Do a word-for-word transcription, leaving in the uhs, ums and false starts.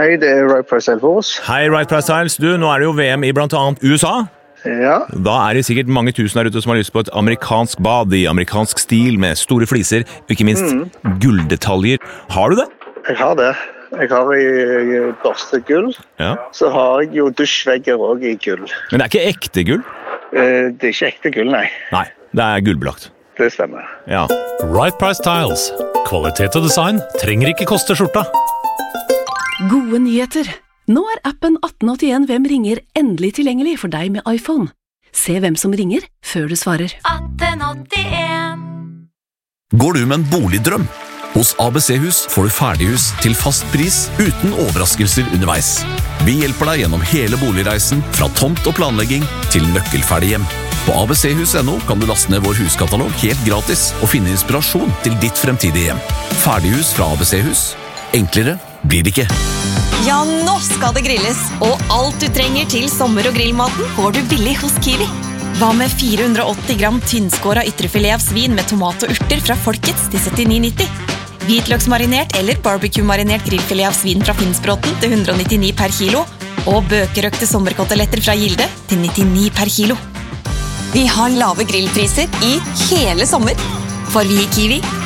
Hei, det er Right Price Elfors. Hei, Right Price Styles. Du, nå er det jo V M i blant annet U S A. Ja. Da er det sikkert mange tusen der ute som har lyst på et amerikansk bad i amerikansk stil med store fliser, og ikke minst mm. gulldetaljer. Har du det? Jeg har det. Jeg har i børstegull. Ja. Så har jeg jo dusjvegger også i gull. Men det er ikke ekte gull? Eh, det er ikke ekte gull, nei. Nei, det er gullbelagt. Det stemmer. Ja. Right Price Tiles. Kvalitet og design trenger ikke koste skjorta. Gode nyheter! Nå er appen atten åttien Hvem ringer endelig tilgjengelig for deg med iPhone. Se hvem som ringer før du svarer. atten åttien Går du med en boligdrøm? Hos A B C-hus får du ferdighus til fast pris uten overraskelser underveis. Vi hjelper deg gjennom hele boligreisen fra tomt og planlegging til nøkkelferdig hjem. På a b c hus punktum no kan du laste ned vår huskatalog helt gratis og finne inspirasjon til ditt fremtidige hjem. Ferdighus fra A B C-hus. Enklere blir det ikke. Ja, nå skal det grilles, og alt du trenger til sommer- og grillmaten får du billig hos Kiwi. Hva med fire hundre og åtti gram tynnskåret ytrefilet av svin med tomat og urter fra Folkets til syttini nitti? Hvitløksmarinert eller barbecue-marinert grillfilet av svin fra Finnsbråten til hundre og nittini per kilo, og bøkerøkte sommerkoteletter fra Gilde til nittini per kilo. Vi har lave grillpriser i hele sommer, for vi i Kiwi